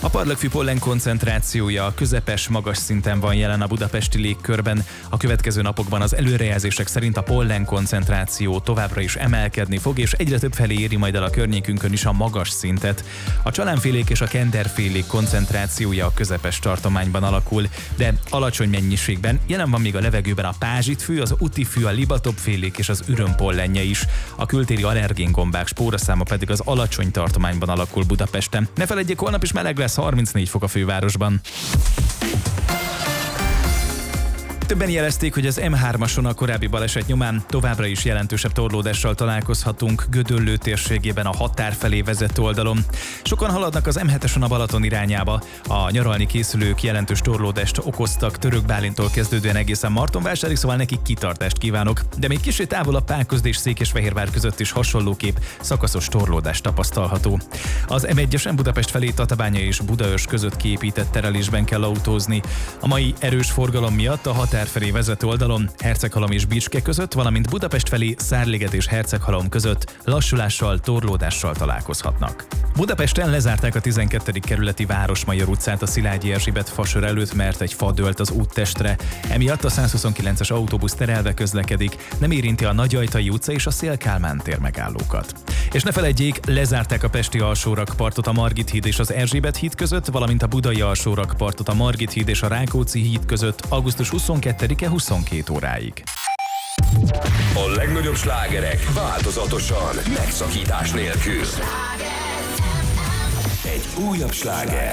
parlagfű pollen koncentrációja közepes magas szinten van jelen a budapesti légkörben. A következő napokban az előrejelzések szerint a pollen koncentráció továbbra is emelkedni fog, és egyre több felé éri majd el a környékünkön is a magas szintet. A csalánfélék és a kenderfélék koncentrációja a közepes tartományban alakul, de alacsony mennyiségben jelen van még a levegőben a pázsitfű, az utifű, a libatopfélék és az ürömpollenje is. A kültéri allergéngombák spóraszáma pedig az alacsony tartományban alakul Budapesten. Ne feledjék, holnap is meleg lesz, 34 fok a fővárosban. Többen jelezték, hogy az M3-ason a korábbi baleset nyomán továbbra is jelentősebb torlódással találkozhatunk Gödöllő térségében a határ felé vezető oldalon. Sokan haladnak az M7-esen a Balaton irányába. A nyaralni készülők jelentős torlódást okoztak Török Bálintól kezdődően egészen Martonvásárig, szóval nekik kitartást kívánok. De még kicsit távolabb Pákozd és Székesfehérvár között is hasonlóképp szakaszos torlódás tapasztalható. Az M1-esen Budapest felé Tatabánya és Budaörs között kiépített terelésben kell autózni. A mai erős forgalom miatt a határ felé vezető oldalon Herceghalom és Bicske között, valamint Budapest felé Szárliget és Herceghalom között lassulással, torlódással találkozhatnak. Budapesten lezárták a 12. kerületi Városmajor utcát a Szilágyi Erzsébet fasor előtt, mert egy fa dőlt az úttestre. Emiatt a 129-es autóbusz terelve közlekedik, nem érinti a Nagyajtai utca és a Széll-Kálmán tér megállókat. És ne feledjék, lezárták a pesti alsórakpartot a Margit híd és az Erzsébet híd között, valamint a budai alsórakpartot a Margit híd és a Rákóczi híd között augusztus 22-e 22 óráig. A legnagyobb slágerek változatosan, megszakítás nélkül. Egy újabb sláger.